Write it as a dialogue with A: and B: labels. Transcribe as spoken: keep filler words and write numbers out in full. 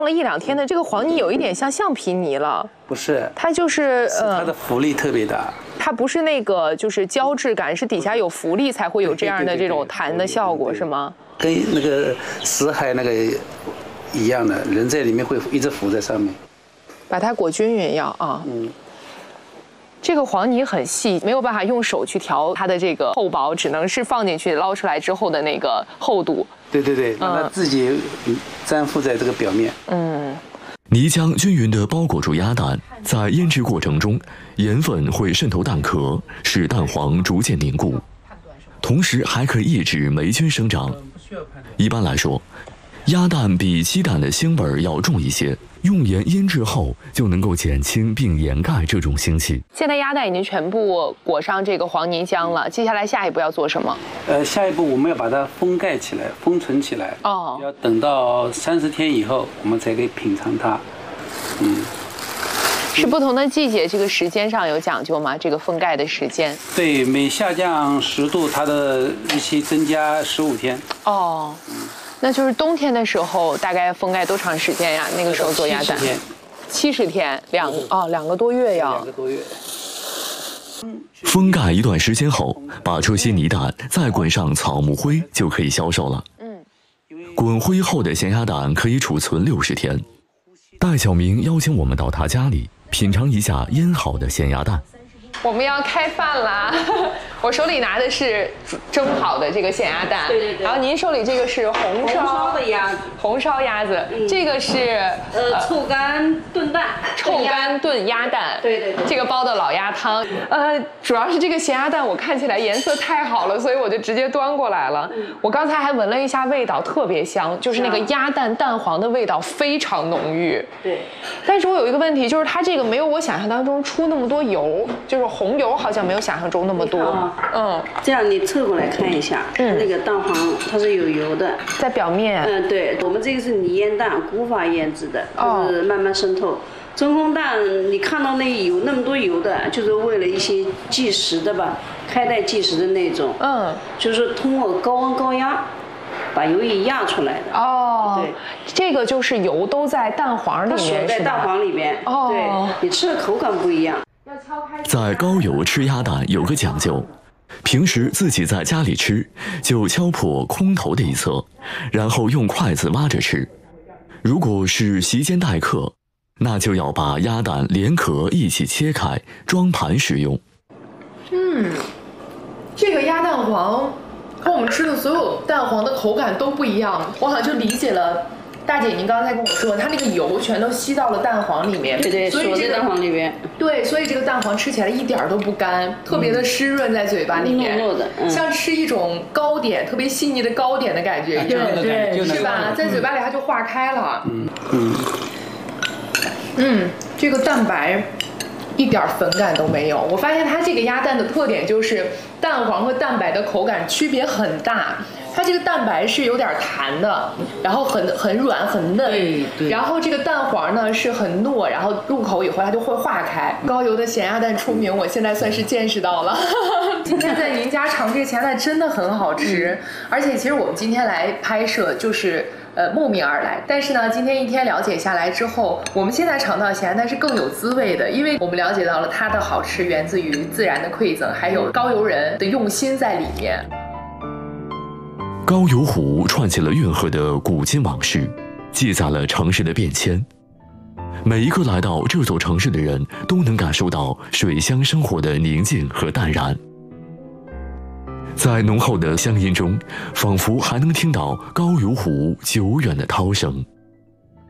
A: 了一两天的这个黄泥有一点像橡皮泥了。
B: 不是，
A: 它就是
B: 呃，它的浮力特别大。
A: 它不是那个就是胶质感，是底下有浮力才会有这样的这种弹的效果，是吗？
B: 跟那个死海那个一样的，人在里面会一直浮在上面。
A: 把它裹均匀要啊。嗯。这个黄泥很细，没有办法用手去调它的这个厚薄，只能是放进去捞出来之后的那个厚度。
B: 对对对，让它自己粘附在这个表面。
A: 嗯。
C: 泥浆均匀地包裹住鸭蛋，在腌制过程中，盐粉会渗透蛋壳，使蛋黄逐渐凝固，同时还可以抑制霉菌生长。一般来说，鸭蛋比鸡蛋的腥味要重一些，用盐腌制后就能够减轻并掩盖这种腥气。
A: 现在鸭蛋已经全部裹上这个黄泥浆了，接下来下一步要做什么？
B: 呃，下一步我们要把它封盖起来，封存起来。哦。要等到三十天以后，我们才可以品尝它。嗯。
A: 是不同的季节，这个时间上有讲究吗？这个封盖的时间？
B: 对，每下降十度，它的日期增加十五天。
A: 哦。嗯。那就是冬天的时候，大概封盖多长时间呀？那个时候做鸭蛋，七十天，两哦两个多月要。
B: 两个多月。
C: 封盖一段时间后，把这些泥蛋再滚上草木灰，就可以销售了。嗯，滚灰后的咸鸭蛋可以储存六十天。戴晓明邀请我们到他家里品尝一下腌好的咸鸭蛋。
A: 我们要开饭啦！我手里拿的是蒸好的这个咸鸭蛋，
D: 对对对。
A: 然后您手里这个是红烧,
D: 红烧的鸭子，
A: 红烧鸭子，嗯、这个是
D: 呃臭干炖蛋，
A: 臭干炖鸭蛋，
D: 对对对。
A: 这个煲的老鸭汤，呃，主要是这个咸鸭蛋我看起来颜色太好了，所以我就直接端过来了。嗯、我刚才还闻了一下味道，特别香，就是那个鸭蛋蛋黄的味道非常浓郁。
D: 对。
A: 但是我有一个问题，就是它这个没有我想象当中出那么多油，就是红油好像没有想象中那么多。
D: 啊、嗯，这样你侧过来看一下，嗯，那个蛋黄它是有油的，
A: 在表面。
D: 嗯，对，我们这个是泥腌蛋，古法腌制的，就是慢慢渗透。真空蛋你看到那有那么多油的，就是为了一些计时的吧，开袋计时的那种，嗯，就是通过高温高压把油液压出来的。
A: 哦，对，这个就是油都在蛋黄里面，
D: 在蛋黄里边。哦，对，你吃的口感不一样。
C: 在高油吃鸭蛋有个讲究，平时自己在家里吃，就敲破空头的一侧，然后用筷子挖着吃。如果是席间待客，那就要把鸭蛋连壳一起切开，装盘食用。
A: 嗯，这个鸭蛋黄和我们吃的所有蛋黄的口感都不一样，我好像就理解了。大姐，您刚才跟我说，它那个油全都吸到了蛋黄里面，
D: 对对，
A: 所以这个
D: 蛋黄里边，
A: 对，所以这个蛋黄吃起来一点都不干，特别的湿润在嘴巴里面，
D: 糯糯的，嗯、
A: 像吃一种糕点，特别细腻的糕点的感觉一样，
B: 对对，
A: 是吧？在嘴巴里它就化开了。嗯嗯嗯，这个蛋白一点粉感都没有。我发现它这个鸭蛋的特点就是蛋黄和蛋白的口感区别很大。它这个蛋白是有点弹的，然后很很软很嫩，
D: 对对。
A: 然后这个蛋黄呢是很糯，然后入口以后它就会化开。高油的咸鸭蛋出名，我现在算是见识到了。今天在您家尝这个咸鸭蛋真的很好吃，嗯、而且其实我们今天来拍摄就是呃慕名而来，但是呢，今天一天了解下来之后，我们现在尝到咸鸭蛋是更有滋味的，因为我们了解到了它的好吃源自于自然的馈赠，还有高邮人的用心在里面。
C: 高邮湖串起了运河的古今往事，记载了城市的变迁。每一个来到这座城市的人都能感受到水乡生活的宁静和淡然。在浓厚的乡音中，仿佛还能听到高邮湖久远的涛声。